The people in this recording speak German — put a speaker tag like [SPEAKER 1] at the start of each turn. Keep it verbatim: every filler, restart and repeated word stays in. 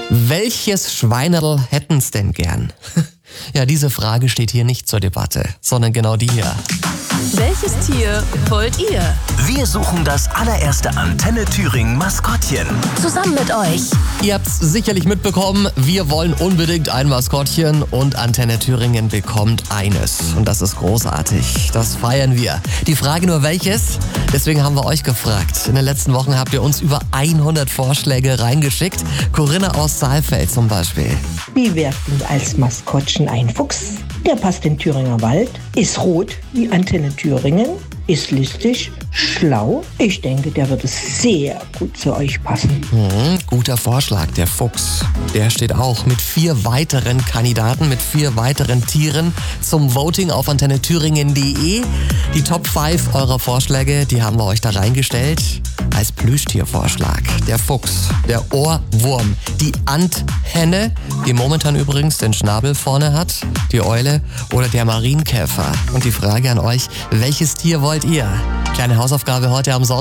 [SPEAKER 1] Welches Schweinerl hätten's denn gern? Ja, diese Frage steht hier nicht zur Debatte, sondern genau die hier.
[SPEAKER 2] Welches Tier wollt ihr?
[SPEAKER 3] Wir suchen das allererste Antenne Thüringen Maskottchen.
[SPEAKER 2] Zusammen mit euch.
[SPEAKER 1] Ihr habt's sicherlich mitbekommen, wir wollen unbedingt ein Maskottchen und Antenne Thüringen bekommt eines. Und das ist großartig, das feiern wir. Die Frage nur welches? Deswegen haben wir euch gefragt. In den letzten Wochen habt ihr uns über hundert Vorschläge reingeschickt. Corinna aus Saalfeld zum Beispiel.
[SPEAKER 4] Wie wär's denn als Maskottchen ein Fuchs? Der passt in Thüringer Wald, ist rot wie Antenne Thüringen, ist listig, schlau. Ich denke, der würde sehr gut zu euch passen.
[SPEAKER 1] Hm, guter Vorschlag, der Fuchs. Der steht auch mit vier weiteren Kandidaten, mit vier weiteren Tieren zum Voting auf antenne thüringen punkt de. Die Top fünf eurer Vorschläge, die haben wir euch da reingestellt. Als Plüschtiervorschlag. Der Fuchs, der Ohrwurm, die Anthenne, die momentan übrigens den Schnabel vorne hat, die Eule oder der Marienkäfer. Und die Frage an euch, welches Tier wollt ihr? Kleine Hausaufgabe heute am Sonntag.